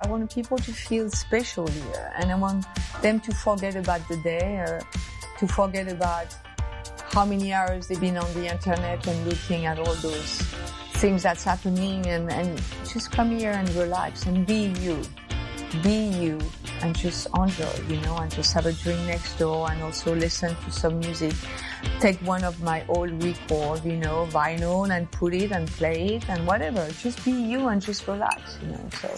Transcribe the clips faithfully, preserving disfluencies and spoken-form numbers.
I want people to feel special here, and I want them to forget about the day, uh, to forget about how many hours they've been on the internet and looking at all those things that's happening, and, and just come here and relax and be you. Be you and just enjoy, you know, and just have a drink next door and also listen to some music. Take one of my old record, you know, vinyl, and put it and play it and whatever. Just be you and just relax, you know, so.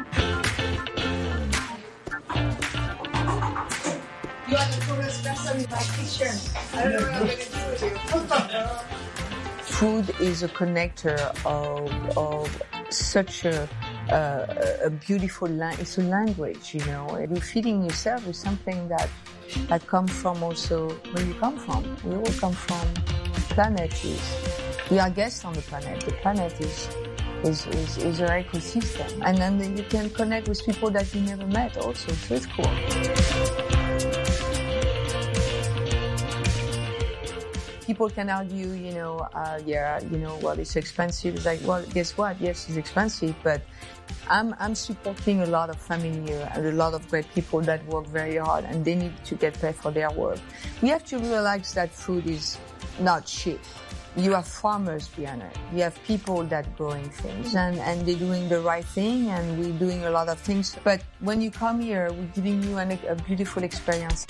You are the coolest person in my kitchen. I don't know what I'm going to do with you. Food is a connector of, of such a Uh, a beautiful language. It's a language, you know. You're feeding yourself with something that that comes from also where you come from. We all come from. The planet is. We are guests on the planet. The planet is is is, is our ecosystem, and then you can connect with people that you never met also. So it's cool. People can argue, you know, uh, yeah, you know, well, it's expensive. It's like, well, guess what? Yes, it's expensive, but I'm I'm supporting a lot of family here and a lot of great people that work very hard, and they need to get paid for their work. We have to realize that food is not cheap. You have farmers behind it. You have people that growing things, and, and they're doing the right thing, and we're doing a lot of things. But when you come here, we're giving you an, a beautiful experience.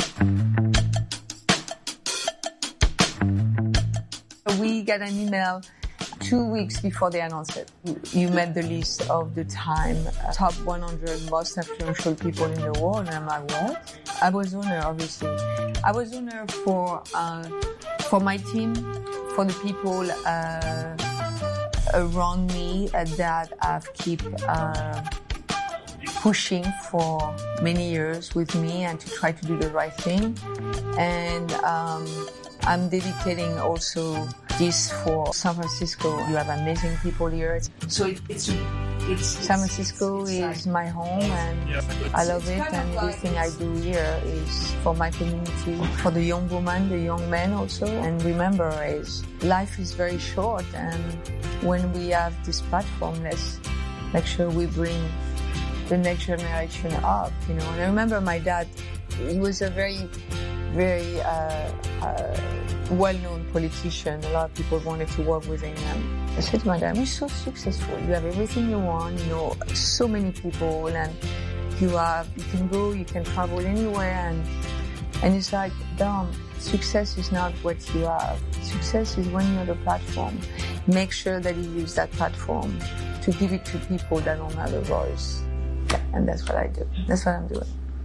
We get an email two weeks before they announce it. You made the list of the time uh, top one hundred most influential people in the world, and I'm like, what? I was honored, obviously. I was honored for uh, for my team, for the people uh, around me uh, that I've keep uh, pushing for many years with me and to try to do the right thing. And um, I'm dedicating also this for San Francisco. You have amazing people here. So it, it's, it's San Francisco it's, it's is my home, and I love it. And everything I do here is for my community, for the young woman, the young men also. And remember, is life is very short, and when we have this platform, let's make sure we bring the next generation up. You know, and I remember my dad. He was a very very uh, uh, well-known politician. A lot of people wanted to work with him. And I said to my dad, you're so successful. You have everything you want, you know, so many people, and you have, you can go, you can travel anywhere. And, and it's like, damn, success is not what you have. Success is when you're the platform. Make sure that you use that platform to give it to people that don't have a voice. Yeah, and that's what I do. That's what I'm doing.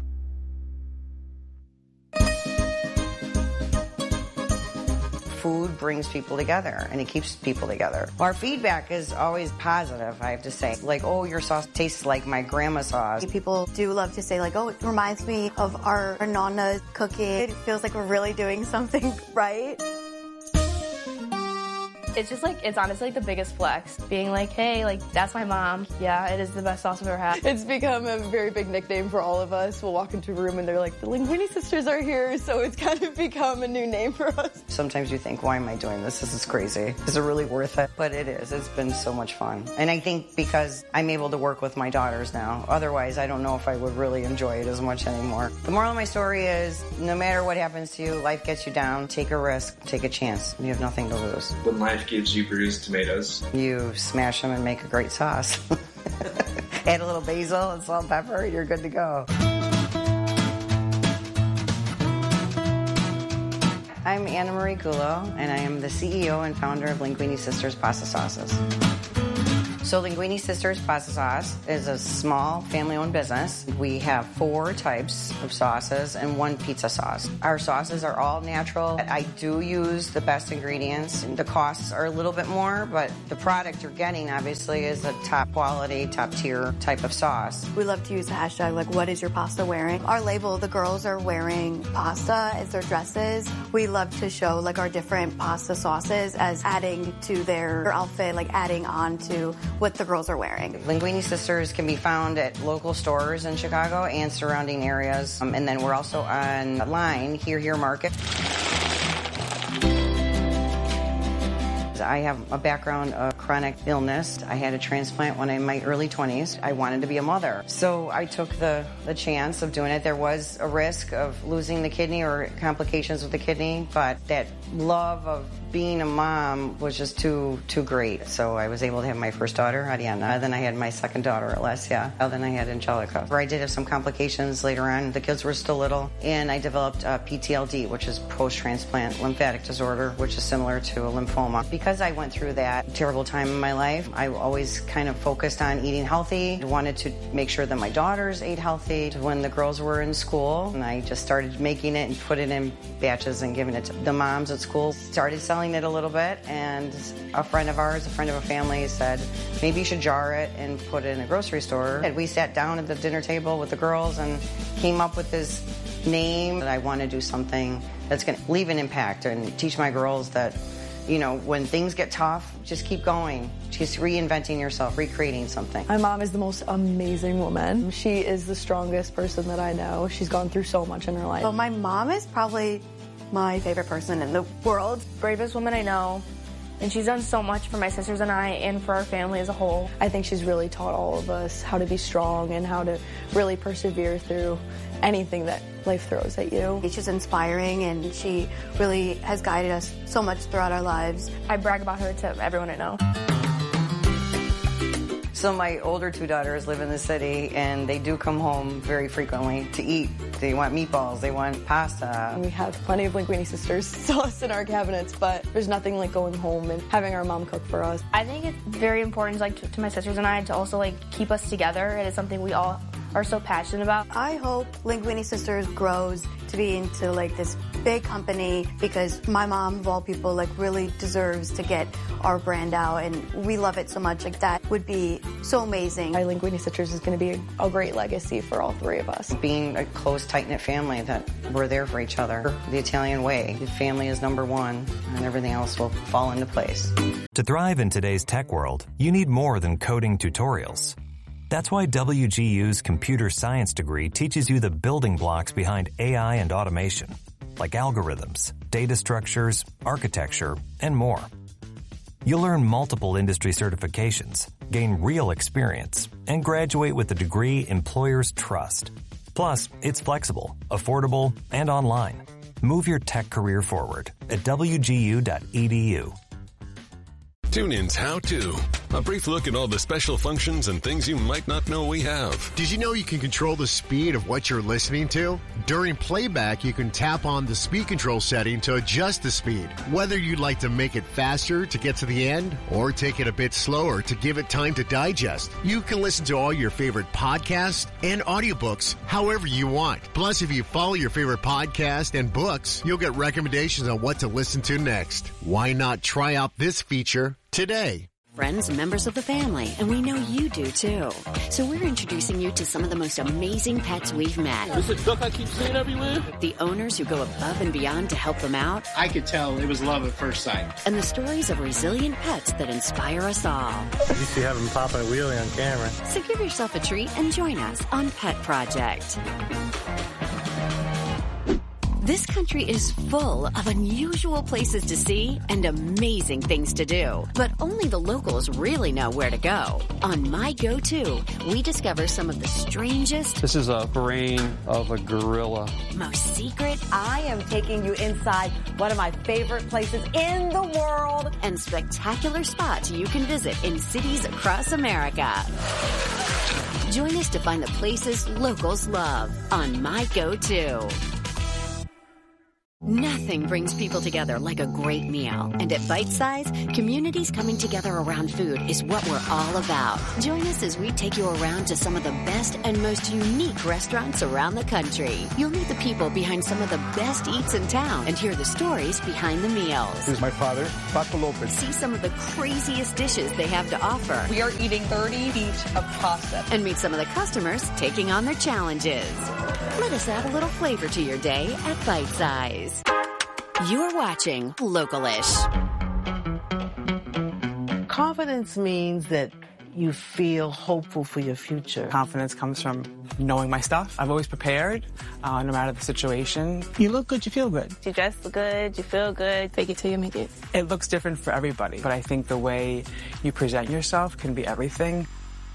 Food brings people together, and it keeps people together. Our feedback is always positive, I have to say. Like, oh, your sauce tastes like my grandma's sauce. People do love to say, like, oh, it reminds me of our Nonna's cooking. It feels like we're really doing something right. It's just like, it's honestly like the biggest flex. Being like, hey, like, that's my mom. Yeah, it is the best sauce I've ever had. It's become a very big nickname for all of us. We'll walk into a room and they're like, the Linguini sisters are here, so it's kind of become a new name for us. Sometimes you think, why am I doing this? This is crazy. Is it really worth it? But it is. It's been so much fun. And I think because I'm able to work with my daughters now, otherwise I don't know if I would really enjoy it as much anymore. The moral of my story is, no matter what happens to you, life gets you down, take a risk, take a chance. You have nothing to lose. When life gives you bruised tomatoes, you smash them and make a great sauce. Add a little basil and salt and pepper, you're good to go. I'm Anna Marie Gullo, and I am the C E O and founder of Linguini Sisters Pasta Sauces. So Linguini Sisters Pasta Sauce is a small family-owned business. We have four types of sauces and one pizza sauce. Our sauces are all natural. I do use the best ingredients. The costs are a little bit more, but the product you're getting obviously is a top quality, top tier type of sauce. We love to use the hashtag, like, what is your pasta wearing? Our label, the girls are wearing pasta as their dresses. We love to show like our different pasta sauces as adding to their outfit, like adding on to what the girls are wearing. Linguini Sisters can be found at local stores in Chicago and surrounding areas. Um, and then we're also online, Here Here Market. I have a background of chronic illness. I had a transplant when I'm in my early twenties. I wanted to be a mother. So I took the, the chance of doing it. There was a risk of losing the kidney or complications with the kidney, but that love of being a mom was just too too great. So I was able to have my first daughter, Ariana. Then I had my second daughter, Alessia. Then I had Angelica. Where I did have some complications later on. The kids were still little. And I developed uh, P T L D, which is post-transplant lymphatic disorder, which is similar to a lymphoma. Because I went through that terrible time in my life, I always kind of focused on eating healthy. I wanted to make sure that my daughters ate healthy. When the girls were in school, and I just started making it and put it in batches and giving it to the moms at school. Started selling it a little bit, and a friend of ours, a friend of a family, said, maybe you should jar it and put it in a grocery store. And we sat down at the dinner table with the girls and came up with this name that I want to do something that's going to leave an impact and teach my girls that, you know, when things get tough, just keep going. Just reinventing yourself, recreating something. My mom is the most amazing woman. She is the strongest person that I know. She's gone through so much in her life. Well, my mom is probably my favorite person in the world. Bravest woman I know. And she's done so much for my sisters and I and for our family as a whole. I think she's really taught all of us how to be strong and how to really persevere through anything that life throws at you. She's inspiring, and she really has guided us so much throughout our lives. I brag about her to everyone I know. So my older two daughters live in the city, and they do come home very frequently to eat. They want meatballs, they want pasta. We have plenty of Linguini Sisters sauce in our cabinets, but there's nothing like going home and having our mom cook for us. I think it's very important, like, to, to my sisters and I to also, like, keep us together. It is something we all are so passionate about. I hope Linguini Sisters grows to be into like this big company, because my mom, of all people, like really deserves to get our brand out, and we love it so much. Like that would be so amazing. My Linguini Sisters is going to be a, a great legacy for all three of us. Being a close, tight-knit family that we're there for each other. The Italian way. The family is number one, and everything else will fall into place. To thrive in today's tech world, you need more than coding tutorials. That's why W G U's computer science degree teaches you the building blocks behind A I and automation, like algorithms, data structures, architecture, and more. You'll earn multiple industry certifications, gain real experience, and graduate with a degree employers trust. Plus, it's flexible, affordable, and online. Move your tech career forward at W G U dot E D U. TuneIn's How To. A brief look at all the special functions and things you might not know we have. Did you know you can control the speed of what you're listening to? During playback, you can tap on the speed control setting to adjust the speed. Whether you'd like to make it faster to get to the end or take it a bit slower to give it time to digest, you can listen to all your favorite podcasts and audiobooks however you want. Plus, if you follow your favorite podcast and books, you'll get recommendations on what to listen to next. Why not try out this feature today? Friends and members of the family, and we know you do too. So we're introducing you to some of the most amazing pets we've met. This is duck I keep seeing everywhere. The owners who go above and beyond to help them out. I could tell it was love at first sight. And the stories of resilient pets that inspire us all. You see having popping a wheelie on camera. So give yourself a treat and join us on Pet Project. This country is full of unusual places to see and amazing things to do, but only the locals really know where to go. On My Go-To, we discover some of the strangest... This is a brain of a gorilla. ...most secret... I am taking you inside one of my favorite places in the world... ...and spectacular spots you can visit in cities across America. Join us to find the places locals love on My Go-To. Nothing brings people together like a great meal. And at Bite Size, communities coming together around food is what we're all about. Join us as we take you around to some of the best and most unique restaurants around the country. You'll meet the people behind some of the best eats in town and hear the stories behind the meals. This is my father, Paco Lopez. See some of the craziest dishes they have to offer. We are eating thirty feet of pasta. And meet some of the customers taking on their challenges. Let us add a little flavor to your day at Bite Size. You're watching Localish. Confidence means that you feel hopeful for your future. Confidence comes from knowing my stuff. I've always prepared, uh, no matter the situation. You look good, you feel good. You dress good, you feel good. Fake it till you make it. It looks different for everybody, but I think the way you present yourself can be everything.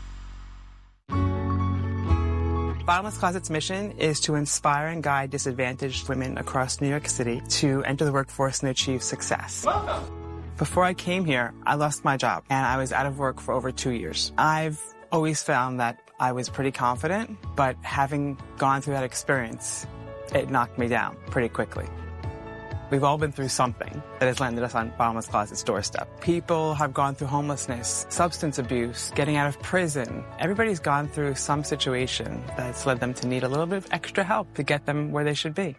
Bottomless Closet's mission is to inspire and guide disadvantaged women across New York City to enter the workforce and achieve success. Welcome. Before I came here, I lost my job, and I was out of work for over two years. I've always found that I was pretty confident, but having gone through that experience, it knocked me down pretty quickly. We've all been through something that has landed us on Bottomless Closet's doorstep. People have gone through homelessness, substance abuse, getting out of prison. Everybody's gone through some situation that's led them to need a little bit of extra help to get them where they should be.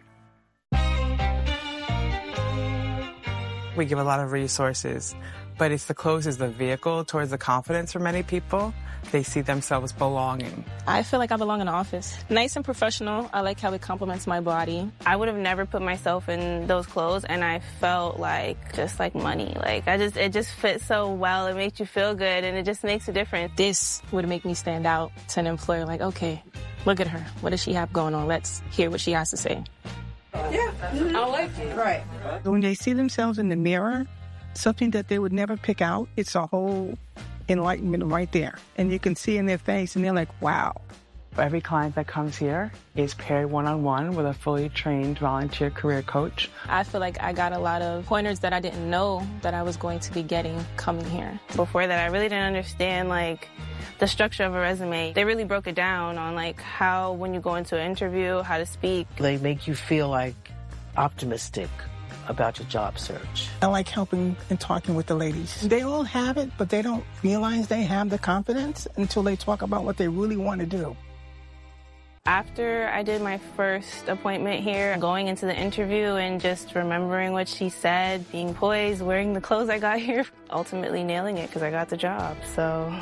We give a lot of resources, but it's the clothes is the vehicle towards the confidence for many people. They see themselves belonging. I feel like I belong in the office. Nice and professional. I like how it complements my body. I would have never put myself in those clothes, and I felt like just like money. Like I just, it just fits so well. It makes you feel good, and it just makes a difference. This would make me stand out to an employer. Like, okay, look at her. What does she have going on? Let's hear what she has to say. Yeah, I like it. Right. When they see themselves in the mirror, something that they would never pick out, it's a whole enlightenment right there. And you can see in their face, and they're like, wow. Every client that comes here is paired one-on-one with a fully trained volunteer career coach. I feel like I got a lot of pointers that I didn't know that I was going to be getting coming here. Before that, I really didn't understand, like, the structure of a resume. They really broke it down on, like, how, when you go into an interview, how to speak. They make you feel, like, optimistic about your job search. I like helping and talking with the ladies. They all have it, but they don't realize they have the confidence until they talk about what they really want to do. After I did my first appointment here, going into the interview and just remembering what she said, being poised, wearing the clothes I got here, ultimately nailing it because I got the job, so.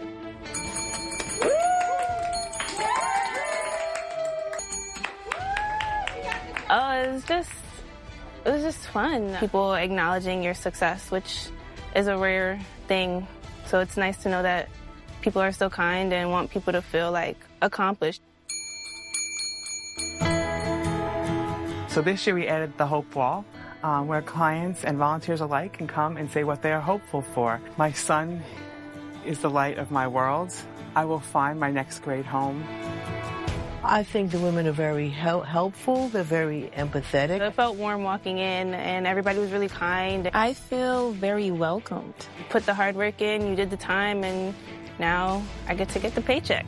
Oh, it was just, it was just fun. People acknowledging your success, which is a rare thing. So it's nice to know that people are still kind and want people to feel like accomplished. So this year we added the Hope Wall, um, where clients and volunteers alike can come and say what they are hopeful for. My son is the light of my world. I will find my next great home. I think the women are very help helpful. They're very empathetic. It felt warm walking in, and everybody was really kind. I feel very welcomed. You put the hard work in, you did the time, and now I get to get the paycheck.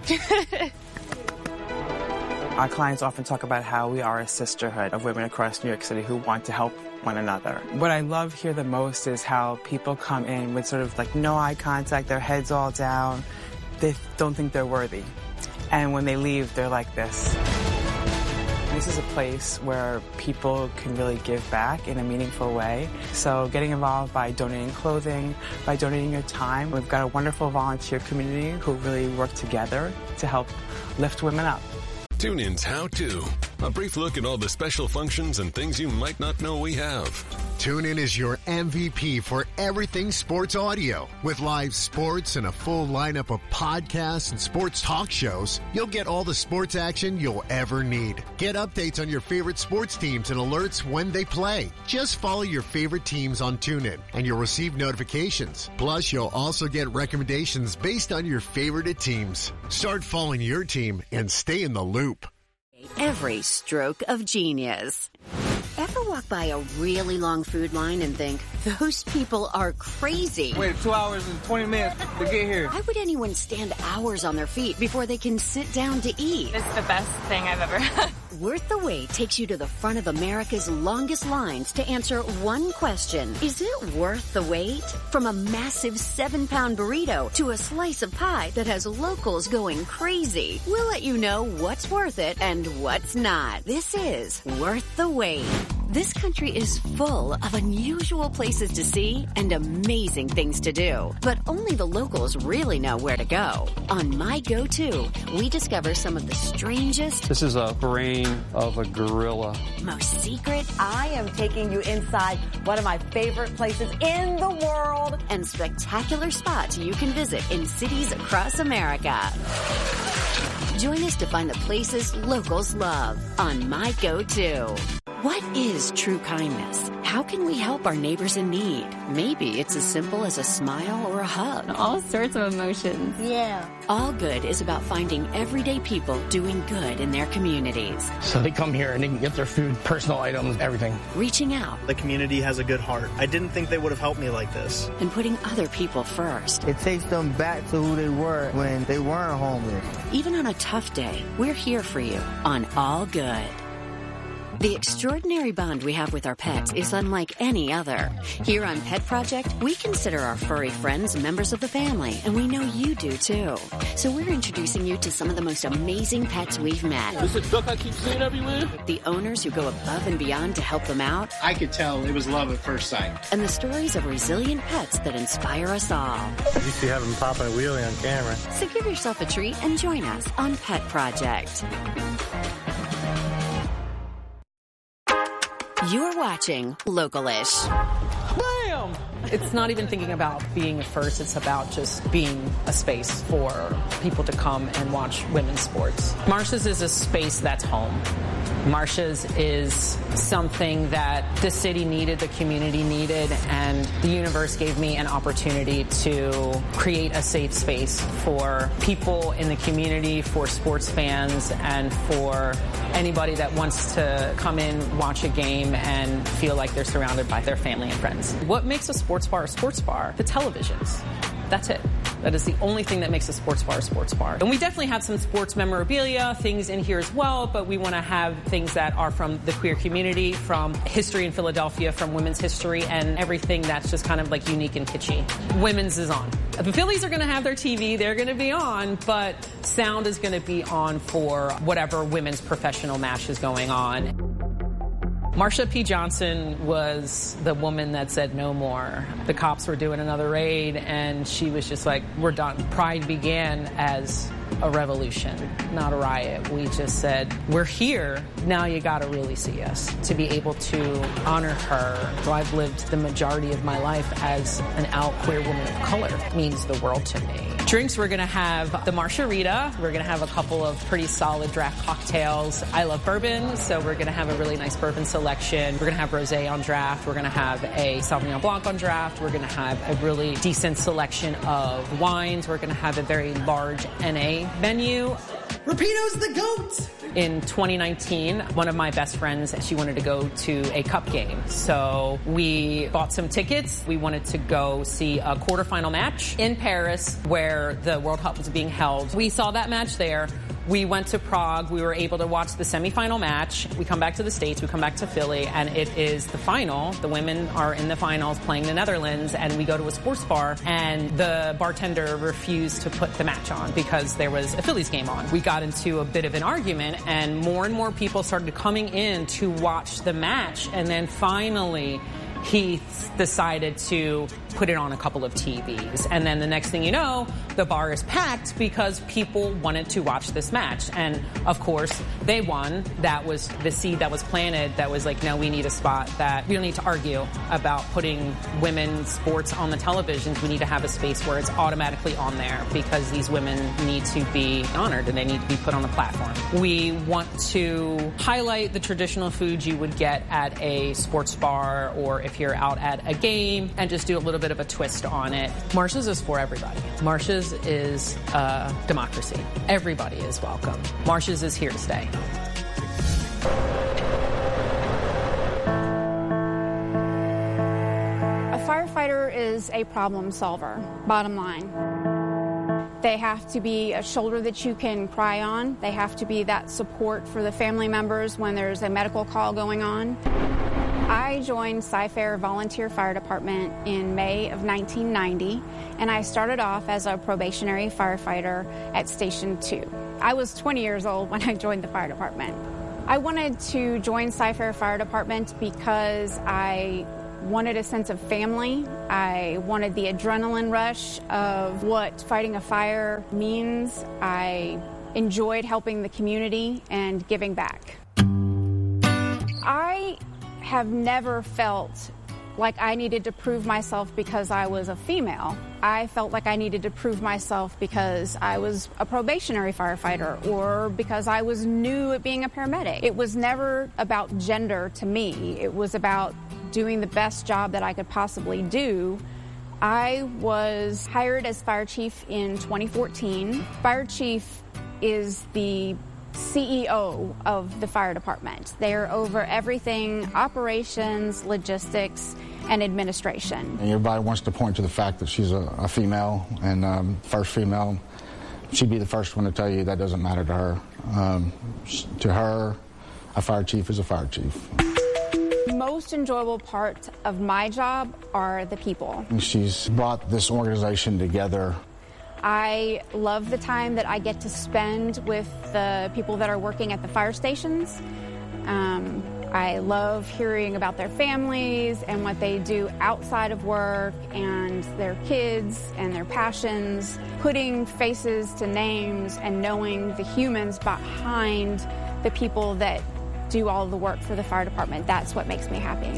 Our clients often talk about how we are a sisterhood of women across New York City who want to help one another. What I love here the most is how people come in with sort of like no eye contact, their heads all down. They don't think they're worthy. And when they leave, they're like this. This is a place where people can really give back in a meaningful way. So getting involved by donating clothing, by donating your time. We've got a wonderful volunteer community who really work together to help lift women up. Tune In's How To. A brief look at all the special functions and things you might not know we have. Tune In is your M V P for everything sports audio. With live sports and a full lineup of podcasts and sports talk shows, you'll get all the sports action you'll ever need. Get updates on your favorite sports teams and alerts when they play. Just follow your favorite teams on TuneIn, and you'll receive notifications. Plus, you'll also get recommendations based on your favorite teams. Start following your team and stay in the loop. Every stroke of genius. Ever walk by a really long food line and think, those people are crazy? Wait two hours and twenty minutes to get here. Why would anyone stand hours on their feet before they can sit down to eat? It's the best thing I've ever had. Worth the Wait takes you to the front of America's longest lines to answer one question. Is it worth the wait? From a massive seven-pound burrito to a slice of pie that has locals going crazy, we'll let you know what's worth it and what's not. This is Worth the Wait. This country is full of unusual places to see and amazing things to do, but only the locals really know where to go. On My Go-To, we discover some of the strangest... This is a brain of a gorilla. ...most secret... I am taking you inside one of my favorite places in the world... ...and spectacular spots you can visit in cities across America. Join us to find the places locals love on My Go-To. What is true kindness? How can we help our neighbors in need? Maybe it's as simple as a smile or a hug. All sorts of emotions. Yeah. All Good is about finding everyday people doing good in their communities. So they come here and they can get their food, personal items, everything. Reaching out. The community has a good heart. I didn't think they would have helped me like this. And putting other people first. It takes them back to who they were when they weren't homeless. Even on a tough day, we're here for you on All Good. The extraordinary bond we have with our pets is unlike any other. Here on Pet Project, we consider our furry friends members of the family, and we know you do too. So we're introducing you to some of the most amazing pets we've met. This is a duck I keep seeing everywhere. The owners who go above and beyond to help them out. I could tell it was love at first sight. And the stories of resilient pets that inspire us all. You see having popping a wheelie on camera. So give yourself a treat and join us on Pet Project. You're watching Localish. Bam! It's not even thinking about being a first, it's about just being a space for people to come and watch women's sports. Marcia's is a space that's home. Marcia's is something that the city needed, the community needed, and the universe gave me an opportunity to create a safe space for people in the community, for sports fans, and for anybody that wants to come in, watch a game, and feel like they're surrounded by their family and friends. What makes a sports bar a sports bar? The televisions. That's it. That is the only thing that makes a sports bar a sports bar. And we definitely have some sports memorabilia, things in here as well, but we want to have things that are from the queer community, from history in Philadelphia, from women's history, and everything that's just kind of like unique and kitschy. Women's is on. The Phillies are going to have their T V, they're going to be on, but sound is going to be on for whatever women's professional match is going on. Marsha P. Johnson was the woman that said no more. The cops were doing another raid, and she was just like, we're done. Pride began as a revolution, not a riot. We just said, we're here. Now you got to really see us. To be able to honor her. So I've lived the majority of my life as an out queer woman of color. It means the world to me. Drinks, we're going to have the Marsha Rita. We're going to have a couple of pretty solid draft cocktails. I love bourbon, so we're going to have a really nice bourbon selection. We're going to have rosé on draft. We're going to have a Sauvignon Blanc on draft. We're going to have a really decent selection of wines. We're going to have a very large N A menu. Rapido's the GOAT! In twenty nineteen, one of my best friends, she wanted to go to a cup game. So we bought some tickets. We wanted to go see a quarterfinal match in Paris where the World Cup was being held. We saw that match there. We went to Prague. We were able to watch the semifinal match. We come back to the States. We come back to Philly, and it is the final. The women are in the finals playing the Netherlands, and we go to a sports bar, and the bartender refused to put the match on because there was a Phillies game on. We got into a bit of an argument, and more and more people started coming in to watch the match, and then finally he decided to put it on a couple of T Vs. And then the next thing you know, the bar is packed because people wanted to watch this match. And of course, they won. That was the seed that was planted that was like, no, we need a spot that we don't need to argue about putting women's sports on the televisions. We need to have a space where it's automatically on there because these women need to be honored and they need to be put on the platform. We want to highlight the traditional foods you would get at a sports bar or if you're out at a game and just do a little bit of a twist on it. Marsha's is for everybody. Marsha's is a democracy. Everybody is welcome. Marsha's is here to stay. A firefighter is a problem solver, bottom line. They have to be a shoulder that you can cry on. They have to be that support for the family members when there's a medical call going on. I joined Cy-Fair Volunteer Fire Department in May of nineteen ninety, and I started off as a probationary firefighter at Station two. I was twenty years old when I joined the fire department. I wanted to join Cy-Fair Fire Department because I wanted a sense of family. I wanted the adrenaline rush of what fighting a fire means. I enjoyed helping the community and giving back. I have never felt like I needed to prove myself because I was a female. I felt like I needed to prove myself because I was a probationary firefighter or because I was new at being a paramedic. It was never about gender to me. It was about doing the best job that I could possibly do. I was hired as fire chief in twenty fourteen. Fire chief is the C E O of the fire department. They're over everything, operations, logistics, and administration. And everybody wants to point to the fact that she's a, a female and um, first female. She'd be the first one to tell you that doesn't matter to her. Um, to her, a fire chief is a fire chief. The most enjoyable part of my job are the people. She's brought this organization together. I love the time that I get to spend with the people that are working at the fire stations. Um, I love hearing about their families and what they do outside of work and their kids and their passions, putting faces to names and knowing the humans behind the people that do all the work for the fire department. That's what makes me happy.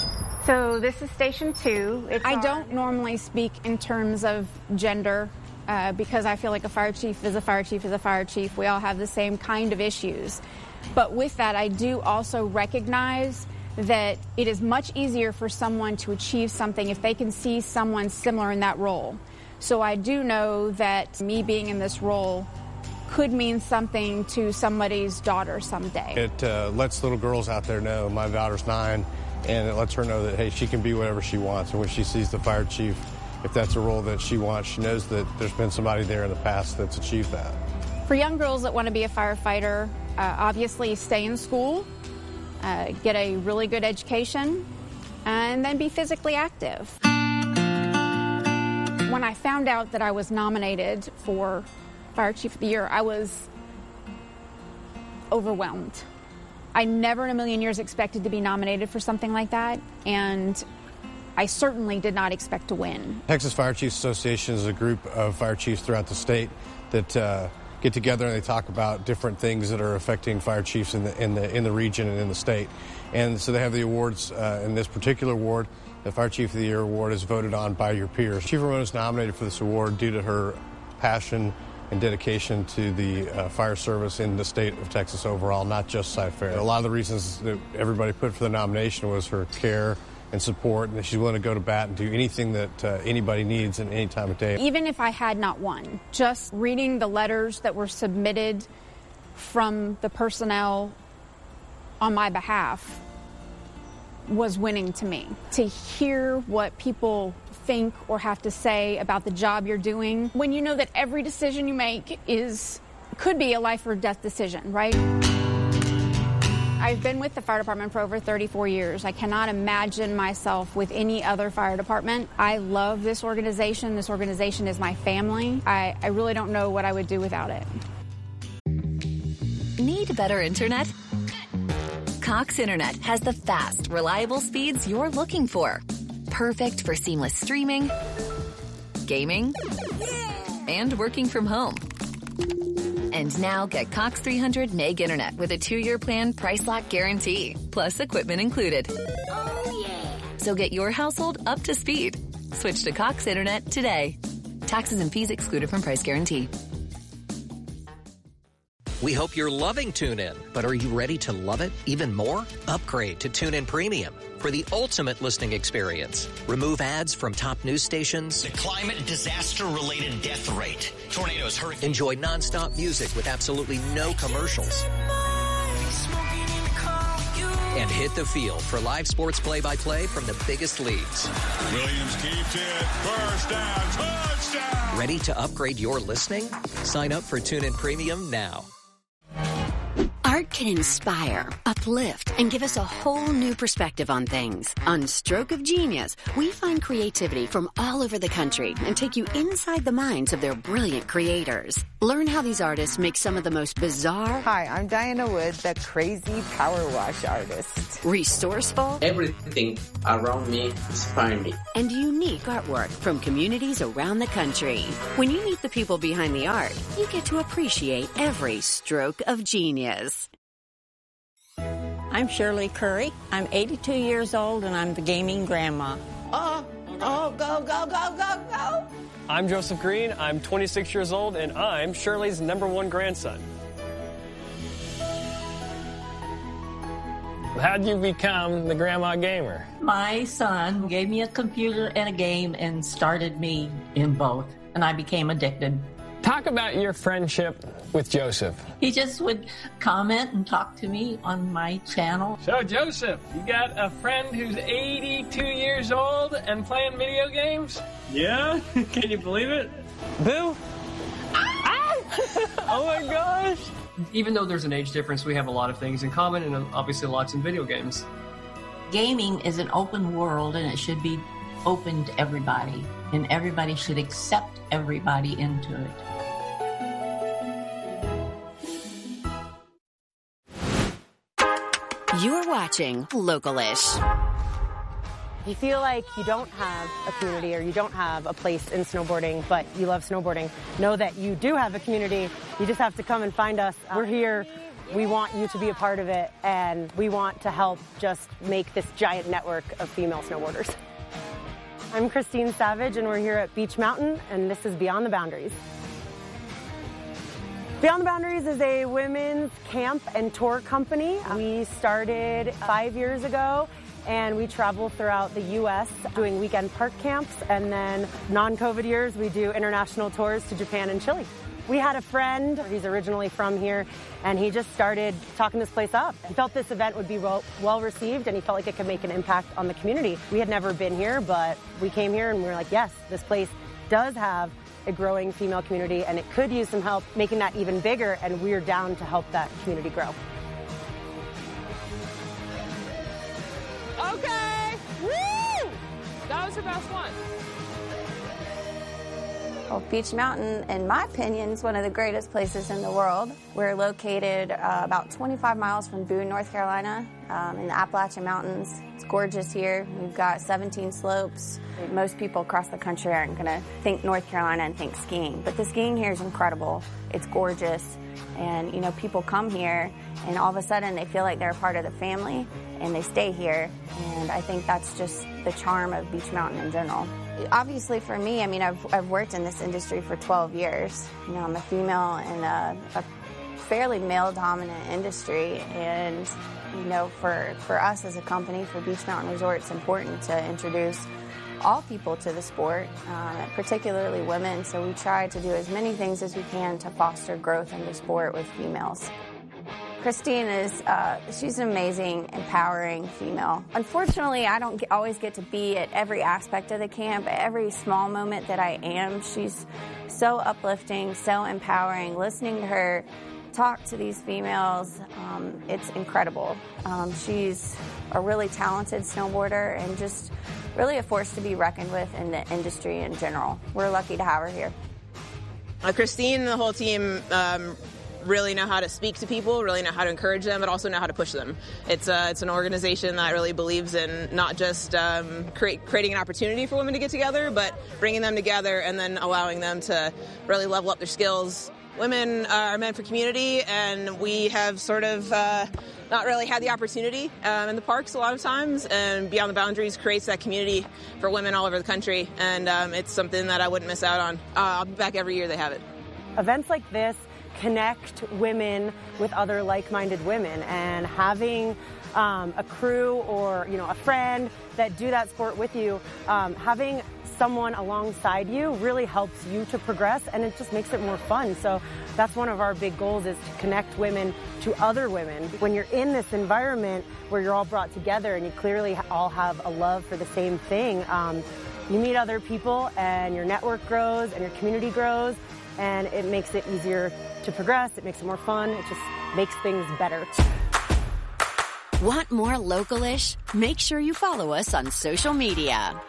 So this is station two. It's I don't normally speak in terms of gender. Uh, because I feel like a fire chief is a fire chief is a fire chief. We all have the same kind of issues. But with that, I do also recognize that it is much easier for someone to achieve something if they can see someone similar in that role. So I do know that me being in this role could mean something to somebody's daughter someday. It uh, lets little girls out there know my daughter's nine, and it lets her know that, hey, she can be whatever she wants. And when she sees the fire chief, if that's a role that she wants, she knows that there's been somebody there in the past that's achieved that. For young girls that want to be a firefighter, uh, obviously stay in school, uh, get a really good education, and then be physically active. When I found out that I was nominated for Fire Chief of the Year, I was overwhelmed. I never in a million years expected to be nominated for something like that, and I certainly did not expect to win. Texas Fire Chiefs Association is a group of fire chiefs throughout the state that uh, get together and they talk about different things that are affecting fire chiefs in the in the in the region and in the state. And so they have the awards. Uh, in this particular award, the Fire Chief of the Year award is voted on by your peers. Chief Ramona is nominated for this award due to her passion and dedication to the uh, fire service in the state of Texas overall, not just Cy-Fair. A lot of the reasons that everybody put for the nomination was her care and support, and that she's willing to go to bat and do anything that uh, anybody needs at any time of day. Even if I had not won, just reading the letters that were submitted from the personnel on my behalf was winning to me. To hear what people think or have to say about the job you're doing, when you know that every decision you make is could be a life or death decision, right? I've been with the fire department for over thirty-four years. I cannot imagine myself with any other fire department. I love this organization. This organization is my family. I, I really don't know what I would do without it. Need better internet? Cox Internet has the fast, reliable speeds you're looking for. Perfect for seamless streaming, gaming, and working from home. And now get Cox three hundred meg internet with a two-year plan price lock guarantee, plus equipment included. Oh, yeah. So get your household up to speed. Switch to Cox Internet today. Taxes and fees excluded from price guarantee. We hope you're loving TuneIn, but are you ready to love it even more? Upgrade to TuneIn Premium for the ultimate listening experience. Remove ads from top news stations. The climate disaster-related death rate. Tornadoes, hurricanes. Enjoy nonstop music with absolutely no commercials. And hit the field for live sports play-by-play from the biggest leagues. Williams keeps it. First down. Touchdown. Ready to upgrade your listening? Sign up for TuneIn Premium now. Art can inspire, uplift, and give us a whole new perspective on things. On Stroke of Genius, we find creativity from all over the country and take you inside the minds of their brilliant creators. Learn how these artists make some of the most bizarre... Hi, I'm Diana Wood, the crazy power wash artist. Resourceful... Everything around me inspires me. And unique artwork from communities around the country. When you meet the people behind the art, you get to appreciate every stroke of genius. I'm Shirley Curry. I'm eighty-two years old, and I'm the gaming grandma. Oh, oh, go, go, go, go, go. I'm Joseph Green. I'm twenty-six years old, and I'm Shirley's number one grandson. How'd you become the grandma gamer? My son gave me a computer and a game and started me in both, and I became addicted. Talk about your friendship with Joseph. He just would comment and talk to me on my channel. So, Joseph, you got a friend who's eighty-two years old and playing video games? Yeah? Can you believe it? Boo! Ah! Oh my gosh! Even though there's an age difference, we have a lot of things in common, and obviously lots in video games. Gaming is an open world, and it should be open to everybody, and everybody should accept everybody into it. You're watching Local-ish. If you feel like you don't have a community or you don't have a place in snowboarding, but you love snowboarding, know that you do have a community. You just have to come and find us. We're here. We want you to be a part of it, and we want to help just make this giant network of female snowboarders. I'm Christine Savage, and we're here at Beach Mountain, and this is Beyond the Boundaries. Beyond the Boundaries is a women's camp and tour company. We started five years ago, and we travel throughout the U S doing weekend park camps, and then non-COVID years, we do international tours to Japan and Chile. We had a friend, he's originally from here, and he just started talking this place up. He felt this event would be well, well received, and he felt like it could make an impact on the community. We had never been here, but we came here and we were like, yes, this place does have a growing female community, and it could use some help making that even bigger, and we're down to help that community grow. Okay, woo! That was her best one. Well, Beach Mountain, in my opinion, is one of the greatest places in the world. We're located uh, about twenty-five miles from Boone, North Carolina, um, in the Appalachian Mountains. It's gorgeous here. We've got seventeen slopes. Most people across the country aren't going to think North Carolina and think skiing, but the skiing here is incredible. It's gorgeous, and you know, people come here, and all of a sudden they feel like they're a part of the family, and they stay here, and I think that's just the charm of Beach Mountain in general. Obviously for me, I mean, I've, I've worked in this industry for twelve years. You know, I'm a female in a, a fairly male-dominant industry, and, you know, for, for us as a company, for Beach Mountain Resort, it's important to introduce all people to the sport, uh, particularly women, so we try to do as many things as we can to foster growth in the sport with females. Christine is, uh, she's an amazing, empowering female. Unfortunately, I don't get, always get to be at every aspect of the camp. Every small moment that I am, she's so uplifting, so empowering. Listening to her talk to these females, um, it's incredible. Um, she's a really talented snowboarder and just really a force to be reckoned with in the industry in general. We're lucky to have her here. Uh, Christine and the whole team um, really know how to speak to people, really know how to encourage them, but also know how to push them. It's uh, it's an organization that really believes in not just um, create, creating an opportunity for women to get together, but bringing them together and then allowing them to really level up their skills. Women are meant for community, and we have sort of uh, not really had the opportunity um, in the parks a lot of times, and Beyond the Boundaries creates that community for women all over the country, and um, it's something that I wouldn't miss out on. Uh, I'll be back every year they have it. Events like this connect women with other like-minded women, and having um, a crew or, you know, a friend that do that sport with you, um, having someone alongside you really helps you to progress, and it just makes it more fun. So that's one of our big goals, is to connect women to other women. When you're in this environment where you're all brought together and you clearly all have a love for the same thing, um, you meet other people and your network grows and your community grows, and it makes it easier to progress. It makes it more fun. It just makes things better. Want more Local-ish? Make sure you follow us on social media.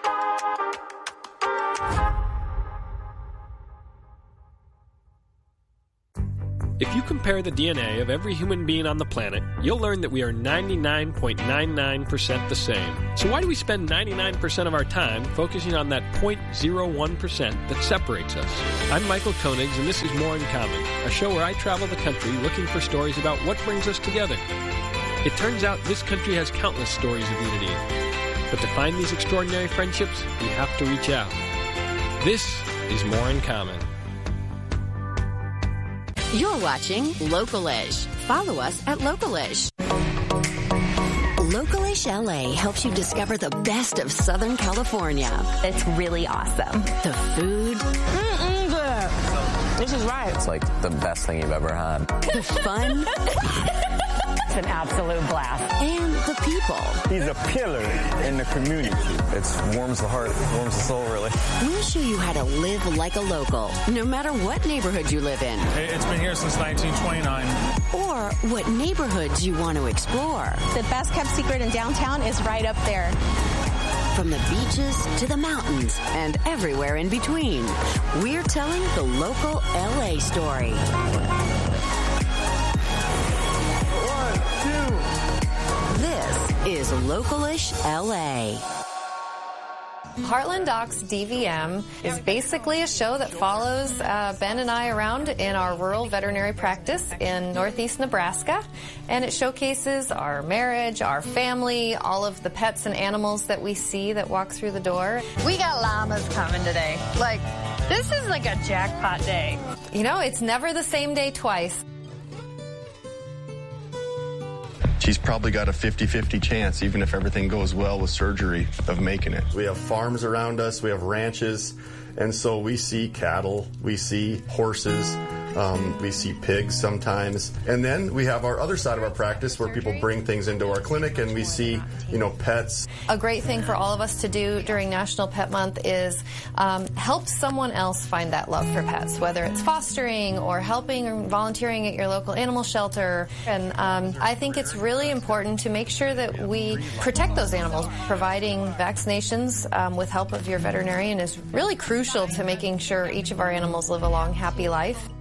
If you compare the D N A of every human being on the planet, you'll learn that we are ninety-nine point nine nine percent the same. So why do we spend ninety-nine percent of our time focusing on that zero point zero one percent that separates us? I'm Michael Koenigs, and this is More in Common, a show where I travel the country looking for stories about what brings us together. It turns out this country has countless stories of unity. But to find these extraordinary friendships, we have to reach out. This is More in Common. You're watching Local-ish. Follow us at Local-ish. Local-ish L A helps you discover the best of Southern California. It's really awesome. The food. Mm-mm, good. This is right. It's like the best thing you've ever had. The fun. It's an absolute blast. And the people. He's a pillar in the community. It warms the heart, warms the soul, really. We'll show you how to live like a local, no matter what neighborhood you live in. It's been here since nineteen twenty-nine. Or what neighborhoods you want to explore. The best kept secret in downtown is right up there. From the beaches to the mountains and everywhere in between, we're telling the local L A story. This is Local-ish L A. Heartland Docs D V M is basically a show that follows uh, Ben and I around in our rural veterinary practice in northeast Nebraska, and it showcases our marriage, our family, all of the pets and animals that we see that walk through the door. We got llamas coming today. Like, this is like a jackpot day. You know, it's never the same day twice. She's probably got a fifty-fifty chance, even if everything goes well with surgery, of making it. We have farms around us, we have ranches, and so we see cattle, we see horses, um, we see pigs sometimes. And then we have our other side of our practice where people bring things into our clinic and we see, you know, pets. A great thing for all of us to do during National Pet Month is um, help someone else find that love for pets, whether it's fostering or helping or volunteering at your local animal shelter. And um, I think it's really important to make sure that we protect those animals. Providing vaccinations um, with help of your veterinarian is really crucial to making sure each of our animals live a long, happy life.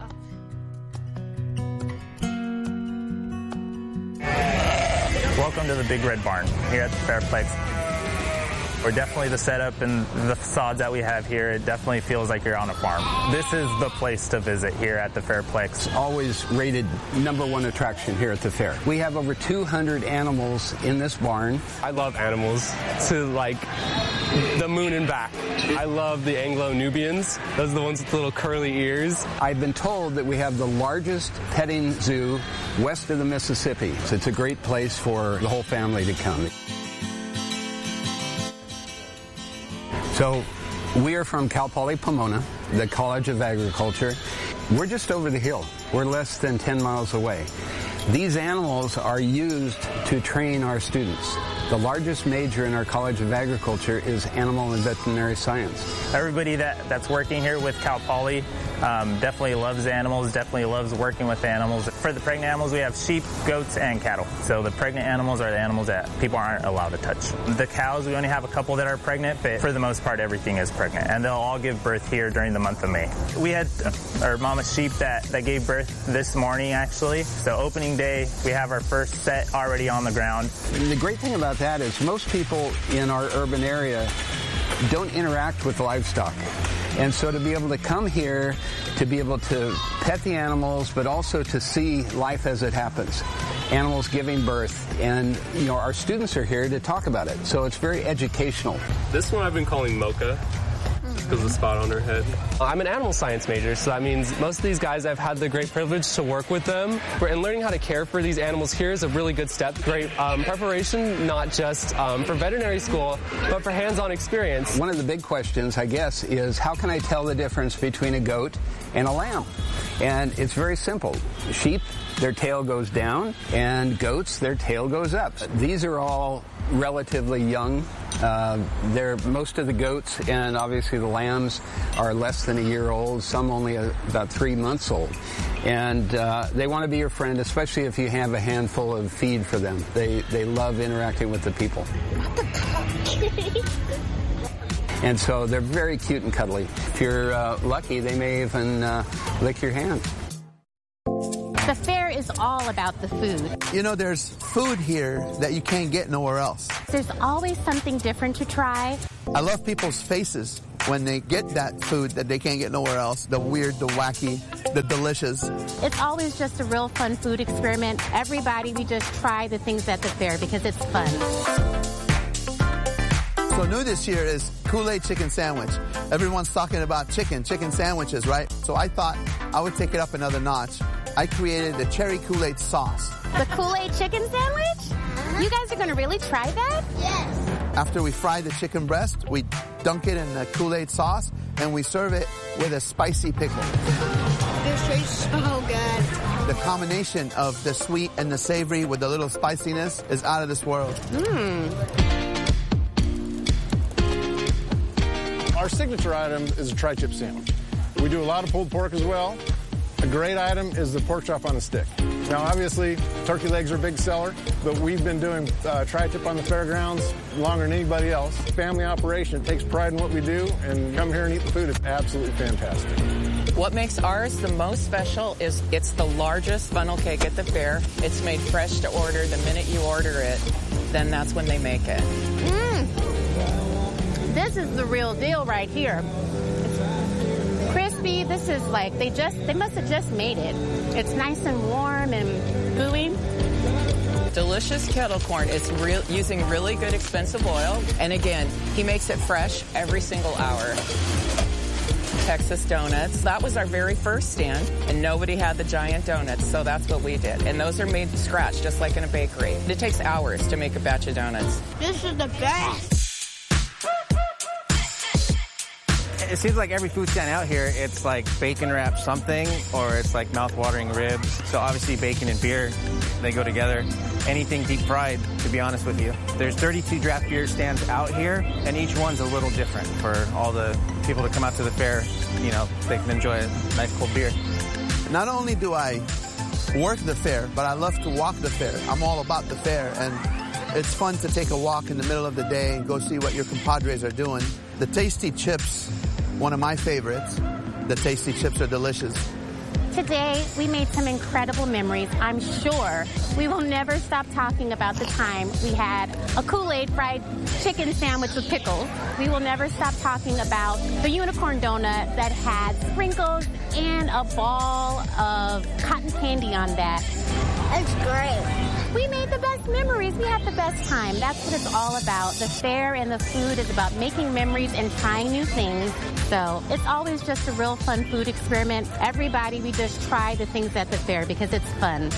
Welcome to the Big Red Barn here at the Fairplex. We're definitely the setup and the facades that we have here, it definitely feels like you're on a farm. This is the place to visit here at the Fairplex. Always rated number one attraction here at the fair. We have over two hundred animals in this barn. I love animals to like the moon and back. I love the Anglo-Nubians. Those are the ones with little curly ears. I've been told that we have the largest petting zoo west of the Mississippi. So it's a great place for the whole family to come. So we are from Cal Poly Pomona, the College of Agriculture. We're just over the hill. We're less than ten miles away. These animals are used to train our students. The largest major in our College of Agriculture is animal and veterinary science. Everybody that, that's working here with Cal Poly um, definitely loves animals, definitely loves working with animals. For the pregnant animals, we have sheep, goats, and cattle. So the pregnant animals are the animals that people aren't allowed to touch. The cows, we only have a couple that are pregnant, but for the most part, everything is pregnant. And they'll all give birth here during the month of May. We had our mama sheep that, that gave birth this morning, actually. So opening day, we have our first set already on the ground. The great thing about that is most people in our urban area don't interact with livestock. And so to be able to come here, to be able to pet the animals, but also to see life as it happens, animals giving birth, and you know our students are here to talk about it. So it's very educational. This one I've been calling Mocha, because of the spot on her head. I'm an animal science major, so that means most of these guys, I've had the great privilege to work with them. And learning how to care for these animals here is a really good step. Great um, preparation, not just um, for veterinary school, but for hands-on experience. One of the big questions, I guess, is how can I tell the difference between a goat and a lamb? And it's very simple. Sheep, their tail goes down, and goats, their tail goes up. These are all relatively young. Uh, they're most of the goats and obviously the lambs are less than a year old, some only a, about three months old. And uh, they want to be your friend, especially if you have a handful of feed for them. They, they love interacting with the people. And so they're very cute and cuddly. If you're uh, lucky, they may even uh, lick your hand. The fair is all about the food. You know, there's food here that you can't get nowhere else. There's always something different to try. I love people's faces when they get that food that they can't get nowhere else. The weird, the wacky, the delicious. It's always just a real fun food experiment. Everybody, we just try the things at the fair because it's fun. So new this year is Kool-Aid chicken sandwich. Everyone's talking about chicken, chicken sandwiches, right? So I thought I would take it up another notch. I created the cherry Kool-Aid sauce. The Kool-Aid chicken sandwich? Uh-huh. You guys are going to really try that? Yes. After we fry the chicken breast, we dunk it in the Kool-Aid sauce, and we serve it with a spicy pickle. This tastes so good. The combination of the sweet and the savory with the little spiciness is out of this world. Mmm. Our signature item is a tri-tip sandwich. We do a lot of pulled pork as well. A great item is the pork chop on a stick. Now, obviously, turkey legs are a big seller, but we've been doing uh, tri-tip on the fairgrounds longer than anybody else. Family operation. It takes pride in what we do, and come here and eat the food. It's absolutely fantastic. What makes ours the most special is it's the largest funnel cake at the fair. It's made fresh to order. The minute you order it, then that's when they make it. Mmm. This is the real deal right here. It's crispy. This is like, they just, they must have just made it. It's nice and warm and gooey. Delicious kettle corn is real, using really good expensive oil. And again, he makes it fresh every single hour. Texas Donuts. That was our very first stand, and nobody had the giant donuts, so that's what we did. And those are made from scratch, just like in a bakery. It takes hours to make a batch of donuts. This is the best. It seems like every food stand out here, it's like bacon wrapped something, or it's like mouth-watering ribs. So obviously bacon and beer, they go together. Anything deep fried, to be honest with you. There's thirty-two draft beer stands out here, and each one's a little different for all the people that come out to the fair. You know, they can enjoy a nice cold beer. Not only do I work the fair, but I love to walk the fair. I'm all about the fair, and it's fun to take a walk in the middle of the day and go see what your compadres are doing. The Tasty Chips, one of my favorites. The Tasty Chips are delicious. Today, we made some incredible memories. I'm sure we will never stop talking about the time we had a Kool-Aid fried chicken sandwich with pickles. We will never stop talking about the unicorn donut that had sprinkles and a ball of cotton candy on that. It's great. We made the best memories. We had the best time. That's what it's all about. The fair and the food is about making memories and trying new things. So it's always just a real fun food experiment. Everybody, we just try the things at the fair because it's fun.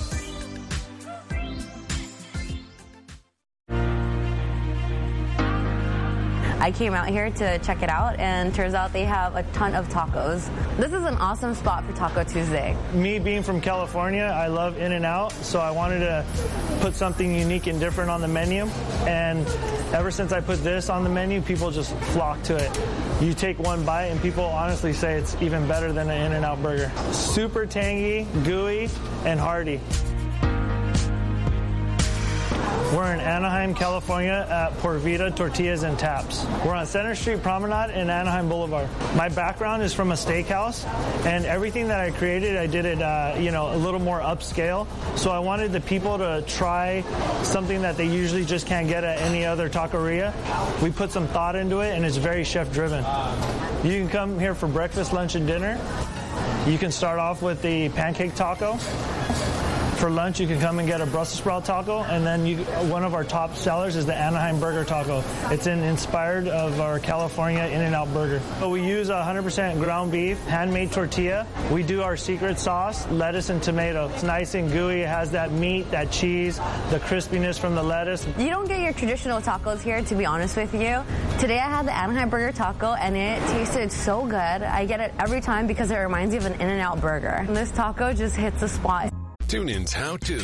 I came out here to check it out, and turns out they have a ton of tacos. This is an awesome spot for Taco Tuesday. Me being from California, I love In-N-Out, so I wanted to put something unique and different on the menu. And ever since I put this on the menu, people just flock to it. You take one bite, and people honestly say it's even better than an In-N-Out burger. Super tangy, gooey, and hearty. We're in Anaheim, California at Por Vida Tortillas and Taps. We're on Center Street Promenade in Anaheim Boulevard. My background is from a steakhouse, and everything that I created, I did it, uh, you know, a little more upscale. So I wanted the people to try something that they usually just can't get at any other taqueria. We put some thought into it, and it's very chef-driven. You can come here for breakfast, lunch, and dinner. You can start off with the pancake taco. For lunch, you can come and get a Brussels sprout taco, and then you, one of our top sellers is the Anaheim Burger Taco. It's in, inspired of our California In-N-Out burger. So we use one hundred percent ground beef, handmade tortilla. We do our secret sauce, lettuce and tomato. It's nice and gooey. It has that meat, that cheese, the crispiness from the lettuce. You don't get your traditional tacos here, to be honest with you. Today I had the Anaheim Burger Taco, and it tasted so good. I get it every time because it reminds me of an In-N-Out burger. And this taco just hits the spot. TuneIn's How To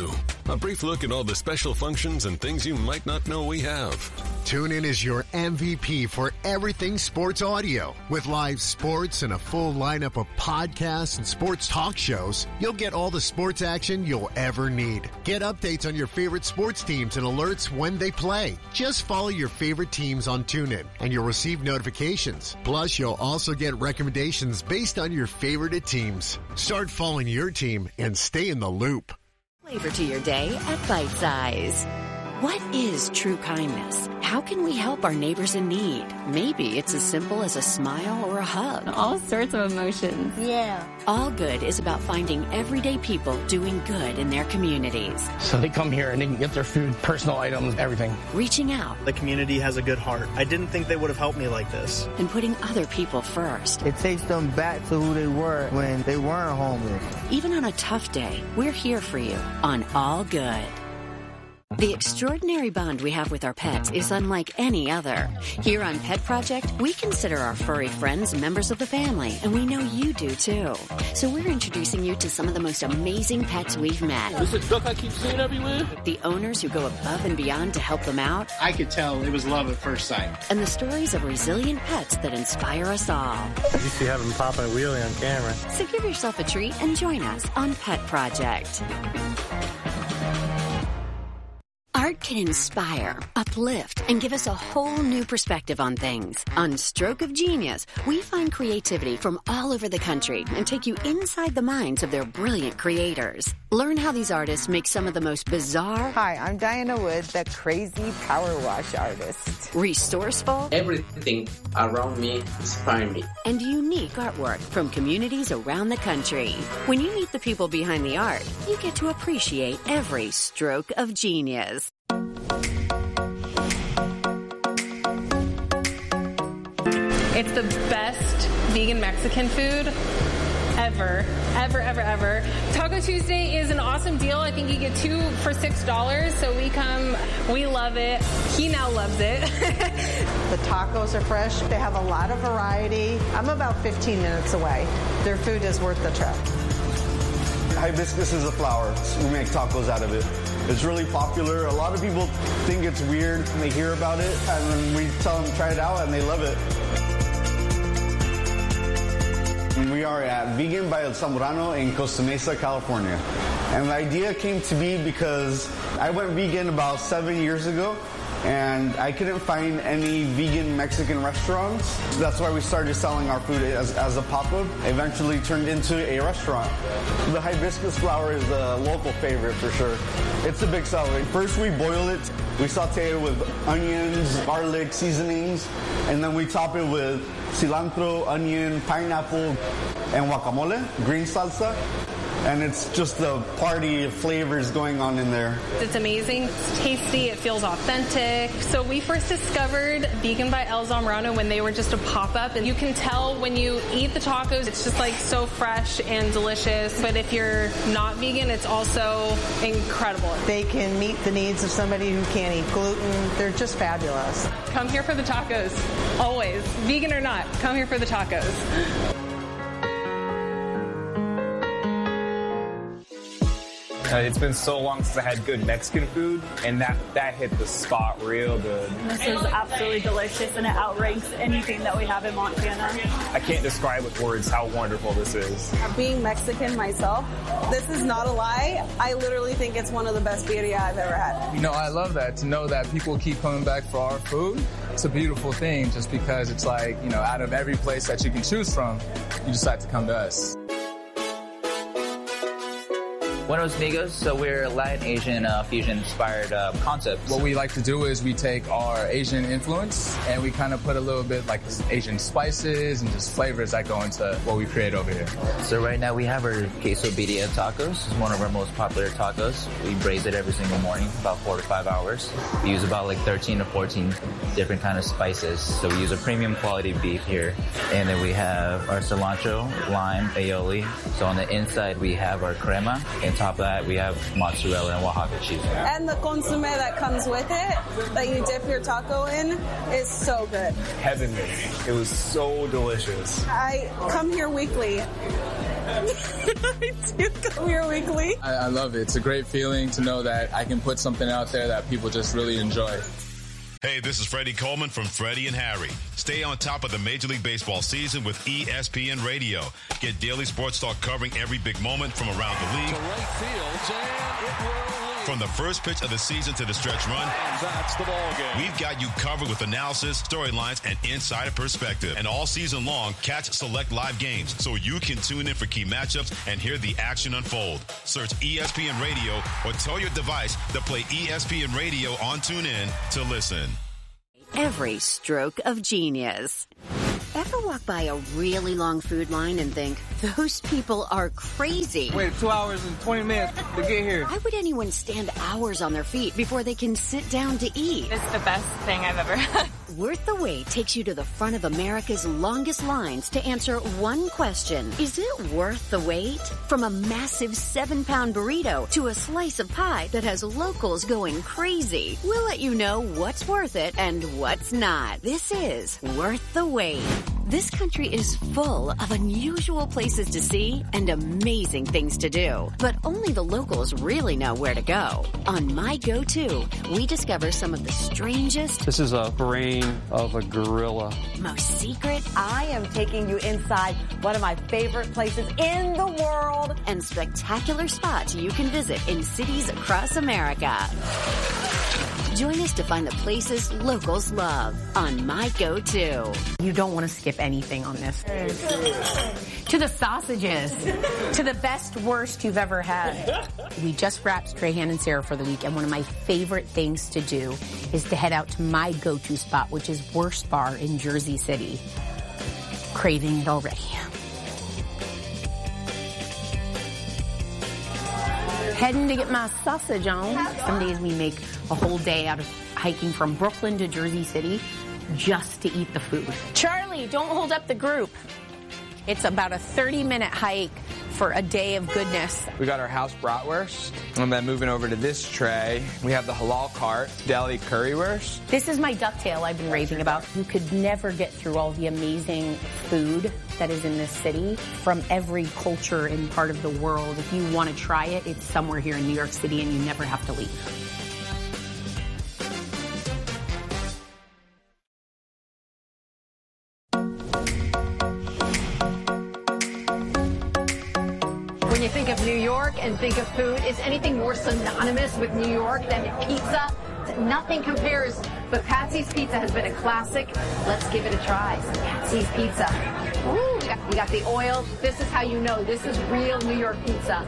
A brief look at all the special functions and things you might not know we have. TuneIn is your M V P for everything sports audio. With live sports and a full lineup of podcasts and sports talk shows, you'll get all the sports action you'll ever need. Get updates on your favorite sports teams and alerts when they play. Just follow your favorite teams on TuneIn, and you'll receive notifications. Plus, you'll also get recommendations based on your favorite teams. Start following your team and stay in the loop. Flavor to your day at Bite Size. What is true kindness? How can we help our neighbors in need? Maybe it's as simple as a smile or a hug. All sorts of emotions. Yeah. All Good is about finding everyday people doing good in their communities. So they come here and they can get their food, personal items, everything. Reaching out. The community has a good heart. I didn't think they would have helped me like this. And putting other people first. It takes them back to who they were when they weren't homeless. Even on a tough day, we're here for you on All Good. The extraordinary bond we have with our pets is unlike any other. Here on Pet Project, we consider our furry friends members of the family, and we know you do too. So we're introducing you to some of the most amazing pets we've met. This is a duck I keep seeing everywhere. The owners who go above and beyond to help them out. I could tell it was love at first sight. And the stories of resilient pets that inspire us all. You used to have them popping a wheelie on camera. So give yourself a treat and join us on Pet Project. Art can inspire, uplift, and give us a whole new perspective on things. On Stroke of Genius, we find creativity from all over the country and take you inside the minds of their brilliant creators. Learn how these artists make some of the most bizarre... Hi, I'm Diana Wood, the crazy power wash artist. Resourceful... Everything around me inspires me. And unique artwork from communities around the country. When you meet the people behind the art, you get to appreciate every stroke of genius. It's the best vegan Mexican food ever, ever, ever, ever. Taco Tuesday is an awesome deal. I think you get two for six dollars. So we come, we love it. He now loves it. The tacos are fresh. They have a lot of variety. I'm about fifteen minutes away. Their food is worth the trip. Hibiscus is a flower. We make tacos out of it. It's really popular. A lot of people think it's weird when they hear about it, and then we tell them try it out, and they love it. We are at Vegan by El Zamorano in Costa Mesa, California. And the idea came to be because I went vegan about seven years ago, and I couldn't find any vegan Mexican restaurants. That's why we started selling our food as, as a pop-up. Eventually turned into a restaurant. The hibiscus flower is a local favorite for sure. It's a big seller. First we boil it, we saute it with onions, garlic, seasonings, and then we top it with cilantro, onion, pineapple, and guacamole, green salsa. And it's just a party of flavors going on in there. It's amazing. It's tasty. It feels authentic. So we first discovered Vegan by El Zamorano when they were just a pop-up. And you can tell when you eat the tacos, it's just like so fresh and delicious. But if you're not vegan, it's also incredible. They can meet the needs of somebody who can't eat gluten. They're just fabulous. Come here for the tacos. Always. Vegan or not, come here for the tacos. Uh, it's been so long since I had good Mexican food, and that, that hit the spot real good. This is absolutely delicious, and it outranks anything that we have in Montana. I can't describe with words how wonderful this is. Being Mexican myself, this is not a lie. I literally think it's one of the best birria I've ever had. You know, I love that, to know that people keep coming back for our food. It's a beautiful thing, just because it's like, you know, out of every place that you can choose from, you decide to come to us. Buenos Amigos, so we're a Latin Asian uh, fusion inspired uh, concept. What we like to do is we take our Asian influence and we kind of put a little bit like Asian spices and just flavors that go into what we create over here. So right now we have our queso birria tacos. It's one of our most popular tacos. We braise it every single morning, about four to five hours. We use about like thirteen to fourteen different kind of spices. So we use a premium quality beef here. And then we have our cilantro, lime, aioli. So on the inside we have our crema. And top of that, we have mozzarella and Oaxaca cheese. And the consomme that comes with it, that you dip your taco in, is so good. Heavenly. It was so delicious. I come here weekly. I do come here weekly. I, I love it. It's a great feeling to know that I can put something out there that people just really enjoy. Hey, this is Freddie Coleman from Freddie and Harry. Stay on top of the Major League Baseball season with E S P N Radio. Get daily sports talk covering every big moment from around the league. To right field, and it will lead. From the first pitch of the season to the stretch run, and that's the ball game. We've got you covered with analysis, storylines, and insider perspective. And all season long, catch select live games so you can tune in for key matchups and hear the action unfold. Search E S P N Radio or tell your device to play E S P N Radio on TuneIn to listen. Every stroke of genius. Ever walk by a really long food line and think, those people are crazy? Wait two hours and twenty minutes to get here. Why would anyone stand hours on their feet before they can sit down to eat? It's the best thing I've ever had. Worth the Wait takes you to the front of America's longest lines to answer one question. Is it worth the wait? From a massive seven-pound burrito to a slice of pie that has locals going crazy. We'll let you know what's worth it and what's not. This is Worth the Wait. This country is full of unusual places to see and amazing things to do. But only the locals really know where to go. On My Go-To, we discover some of the strangest... This is a brain of a gorilla. ...most secret... I am taking you inside one of my favorite places in the world. ...and spectacular spots you can visit in cities across America. Join us to find the places locals love on My Go-To. You don't want to skip anything on this. To the sausages. To the best, worst you've ever had. We just wrapped Strahan and Sarah for the week, and one of my favorite things to do is to head out to my go-to spot, which is Worst Bar in Jersey City. Craving it already. Heading to get my sausage on. Some days we make a whole day out of hiking from Brooklyn to Jersey City just to eat the food. Charlie, don't hold up the group. It's about a thirty minute hike for a day of goodness. We got our house bratwurst, and then moving over to this tray, we have the halal cart, deli currywurst. This is my ducktail I've been raving about. You could never get through all the amazing food that is in this city from every culture and part of the world. If you want to try it, it's somewhere here in New York City, and you never have to leave. When you think of New York and think of food, is anything more synonymous with New York than pizza? Nothing compares, but Patsy's Pizza has been a classic. Let's give it a try. Some Patsy's Pizza. Ooh, we got, we got the oil. This is how you know this is real New York pizza.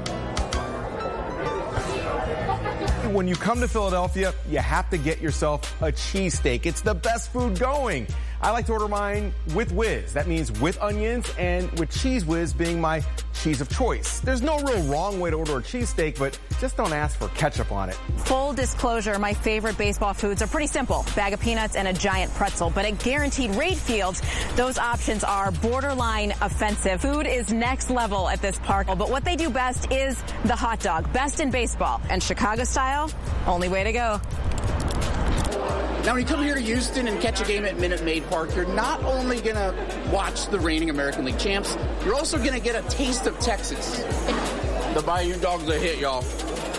When you come to Philadelphia, you have to get yourself a cheesesteak. It's the best food going. I like to order mine with whiz. That means with onions and with Cheez Whiz being my cheese of choice. There's no real wrong way to order a cheesesteak, but just don't ask for ketchup on it. Full disclosure, my favorite baseball foods are pretty simple. Bag of peanuts and a giant pretzel. But at Guaranteed Rate Fields, those options are borderline offensive. Food is next level at this park. But what they do best is the hot dog. Best in baseball. And Chicago style, only way to go. Now, when you come here to Houston and catch a game at Minute Maid Park, you're not only going to watch the reigning American League champs, you're also going to get a taste of Texas. The Bayou Dogs are hit, y'all.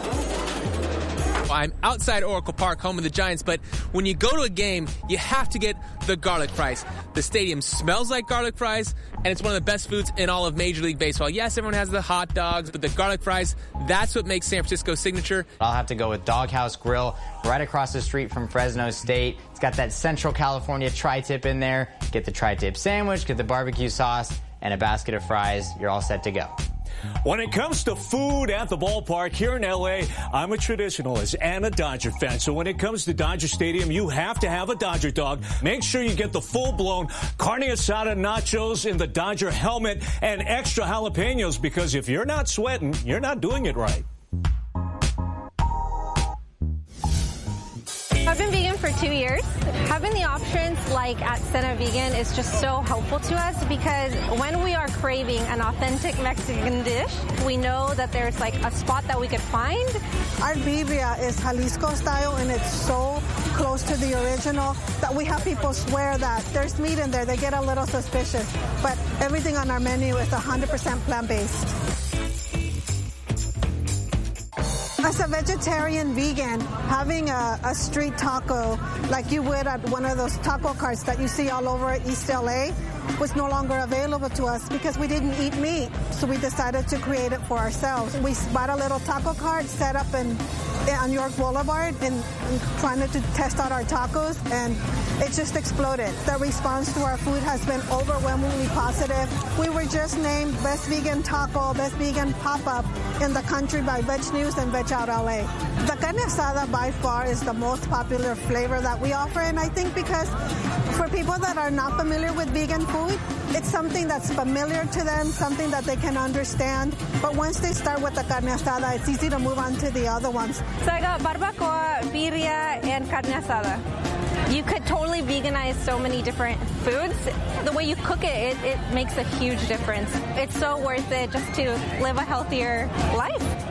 I'm outside Oracle Park, home of the Giants, but when you go to a game, you have to get the garlic fries. The stadium smells like garlic fries, and it's one of the best foods in all of Major League Baseball. Yes, everyone has the hot dogs, but the garlic fries, that's what makes San Francisco's signature. I'll have to go with Doghouse Grill, right across the street from Fresno State. It's got that Central California tri-tip in there. Get the tri-tip sandwich, get the barbecue sauce, and a basket of fries. You're all set to go. When it comes to food at the ballpark here in L A, I'm a traditionalist and a Dodger fan. So when it comes to Dodger Stadium, you have to have a Dodger dog. Make sure you get the full-blown carne asada nachos in the Dodger helmet and extra jalapenos, because if you're not sweating, you're not doing it right. I've been vegan for two years. Having the options like at Cena Vegan is just so helpful to us because when we are craving an authentic Mexican dish, we know that there's like a spot that we could find. Our birria is Jalisco style and it's so close to the original that we have people swear that there's meat in there. They get a little suspicious. But everything on our menu is one hundred percent plant-based. As a vegetarian vegan, having a, a street taco like you would at one of those taco carts that you see all over East L A was no longer available to us because we didn't eat meat. So we decided to create it for ourselves. We bought a little taco cart set up in, on York Boulevard and, and trying to test out our tacos, and it just exploded. The response to our food has been overwhelmingly positive. We were just named Best Vegan Taco, Best Vegan Pop-Up in the country by Veg News and Veg Out L A. The carne asada by far is the most popular flavor that we offer, and I think because for people that are not familiar with vegan food, it's something that's familiar to them, something that they can understand. But once they start with the carne asada, it's easy to move on to the other ones. So I got barbacoa, birria, and carne asada. You could totally veganize so many different foods. The way you cook it, it, it makes a huge difference. It's so worth it just to live a healthier life.